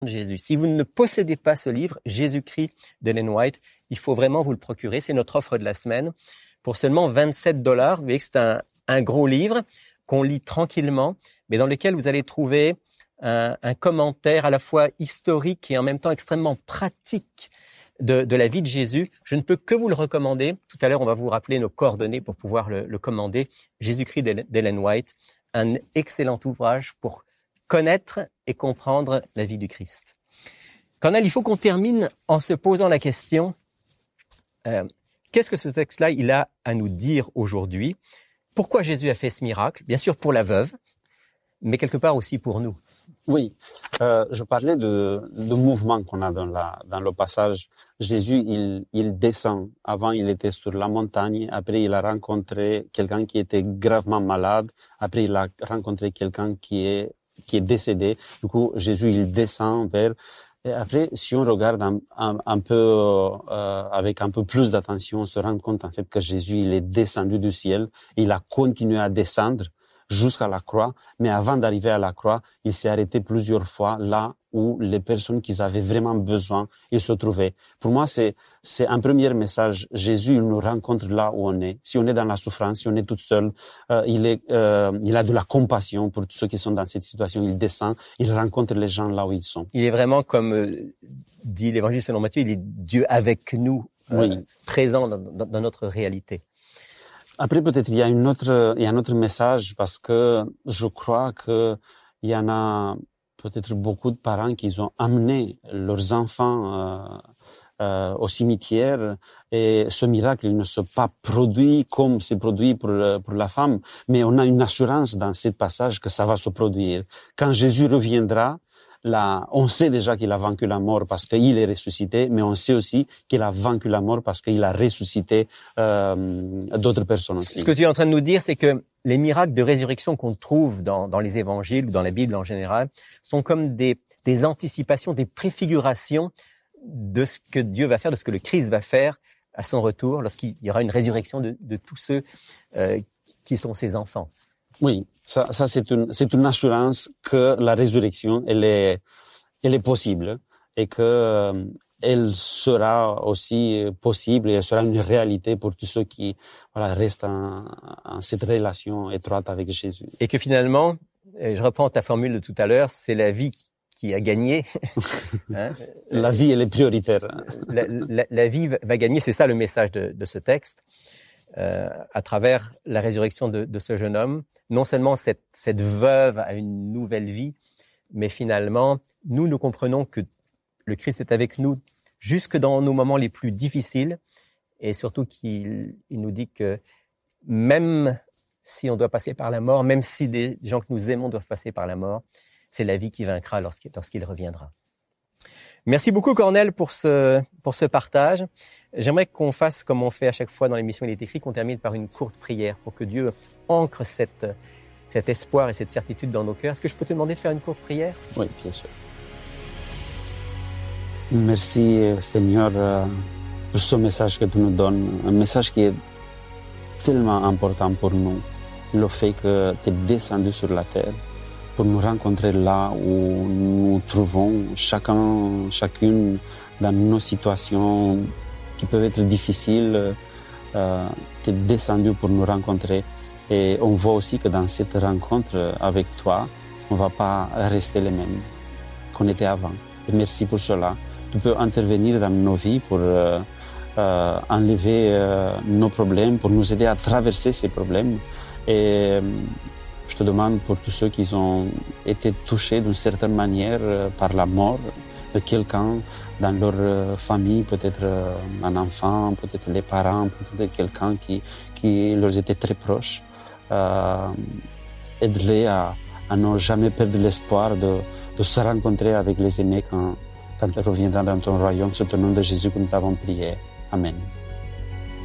de Jésus. Si vous ne possédez pas ce livre, Jésus-Christ d'Ellen White, il faut vraiment vous le procurer. C'est notre offre de la semaine. Pour seulement $27, vous voyez que c'est un gros livre qu'on lit tranquillement, mais dans lequel vous allez trouver un commentaire à la fois historique et en même temps extrêmement pratique de la vie de Jésus. Je ne peux que vous le recommander. Tout à l'heure, on va vous rappeler nos coordonnées pour pouvoir le commander. Jésus-Christ d'Ellen White, un excellent ouvrage pour connaître et comprendre la vie du Christ. Cornel, il faut qu'on termine en se posant la question, qu'est-ce que ce texte-là, il a à nous dire aujourd'hui? Pourquoi Jésus a fait ce miracle? Bien sûr pour la veuve, mais quelque part aussi pour nous. Oui, je parlais de mouvement qu'on a dans le passage. Jésus, il descend. Avant, il était sur la montagne. Après, il a rencontré quelqu'un qui était gravement malade. Après, il a rencontré quelqu'un qui est décédé. Du coup, Jésus, il descend vers. Et après, si on regarde un peu avec un peu plus d'attention, on se rend compte en fait que Jésus, il est descendu du ciel. Il a continué à descendre jusqu'à la croix, mais avant d'arriver à la croix, il s'est arrêté plusieurs fois là où les personnes qui avaient vraiment besoin, ils se trouvaient. Pour moi, c'est un premier message. Jésus, il nous rencontre là où on est. Si on est dans la souffrance, si on est toute seule, il a de la compassion pour tous ceux qui sont dans cette situation. Il descend, il rencontre les gens là où ils sont. Il est vraiment, comme dit l'Évangile selon Matthieu, il est Dieu avec nous, présent dans notre réalité. Après, peut-être, il y a un autre message parce que je crois que il y en a peut-être beaucoup de parents qui ont amené leurs enfants au cimetière et ce miracle, il ne s'est pas produit comme c'est produit pour la femme, mais on a une assurance dans ce passage que ça va se produire. Quand Jésus reviendra, là, on sait déjà qu'il a vaincu la mort parce qu'il est ressuscité, mais on sait aussi qu'il a vaincu la mort parce qu'il a ressuscité d'autres personnes aussi. Ce que tu es en train de nous dire, c'est que les miracles de résurrection qu'on trouve dans les évangiles ou dans la Bible en général sont comme des anticipations, des préfigurations de ce que Dieu va faire, de ce que le Christ va faire à son retour lorsqu'il y aura une résurrection de tous ceux qui sont ses enfants. Oui, ça c'est une assurance que la résurrection elle est possible et que elle sera aussi possible et elle sera une réalité pour tous ceux qui restent en cette relation étroite avec Jésus. Et que finalement, je reprends ta formule de tout à l'heure, c'est la vie qui a gagné. Hein? La vie, elle est prioritaire. La vie va gagner, c'est ça le message de ce texte. À travers la résurrection de ce jeune homme, non seulement cette veuve a une nouvelle vie, mais finalement, nous comprenons que le Christ est avec nous jusque dans nos moments les plus difficiles et surtout qu'il nous dit que même si on doit passer par la mort, même si des gens que nous aimons doivent passer par la mort, c'est la vie qui vaincra lorsqu'il reviendra. Merci beaucoup Cornel pour ce partage. J'aimerais qu'on fasse comme on fait à chaque fois dans l'émission Il est écrit, qu'on termine par une courte prière pour que Dieu ancre cet espoir et cette certitude dans nos cœurs. Est-ce que je peux te demander de faire une courte prière? Oui, bien sûr. Merci Seigneur pour ce message que tu nous donnes, un message qui est tellement important pour nous, le fait que tu es descendu sur la terre pour nous rencontrer là où nous trouvons chacune dans nos situations qui peuvent être difficiles. Tu es descendu pour nous rencontrer et on voit aussi que dans cette rencontre avec toi, on ne va pas rester les mêmes qu'on était avant. Et merci pour cela. Tu peux intervenir dans nos vies pour enlever nos problèmes, pour nous aider à traverser ces problèmes. Et je te demande pour tous ceux qui ont été touchés d'une certaine manière par la mort de quelqu'un dans leur famille, peut-être un enfant, peut-être les parents, peut-être quelqu'un qui leur était très proche. Aide-les à ne jamais perdre l'espoir de se rencontrer avec les aimés quand tu reviendras dans ton royaume. C'est au nom de Jésus que nous t'avons prié. Amen.